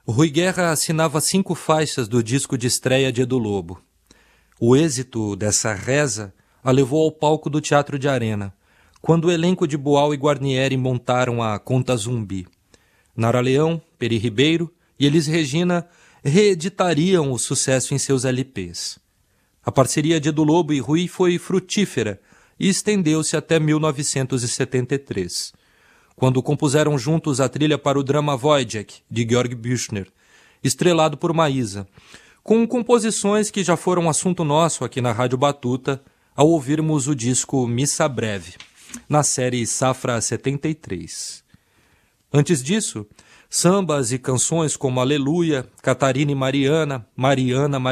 Rui Guerra assinava 5 faixas do disco de estreia de Edu Lobo. O êxito dessa reza a levou ao palco do Teatro de Arena, quando o elenco de Boal e Guarnieri montaram a Conta Zumbi. Nara Leão, Peri Ribeiro e Elis Regina reeditariam o sucesso em seus LPs. A parceria de Edu Lobo e Rui foi frutífera e estendeu-se até 1973, quando compuseram juntos a trilha para o drama Wojciech, de Georg Büchner, estrelado por Maísa, com composições que já foram assunto nosso aqui na Rádio Batuta ao ouvirmos o disco Missa Breve, na série Safra 73. Antes disso, sambas e canções como Aleluia, Catarina e Mariana, Mariana,